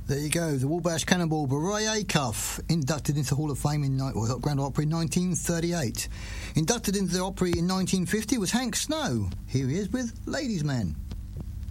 There you go, the Wabash Cannonball, Ray Acuff, inducted into the Hall of Fame in Grand Ole Opry in 1938. Inducted into the Opry in 1950 was Hank Snow. Here he is with Ladies Man.